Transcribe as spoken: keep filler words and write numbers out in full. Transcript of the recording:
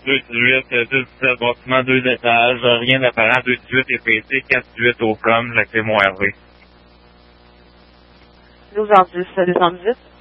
deux dix-huit, dix dix-sept, bâtiment deux étages, rien d'apparent, deux dix-huit E P C, quatre dix-huit au com, la clé mon R V. douze heures dix, deux cent dix-huit.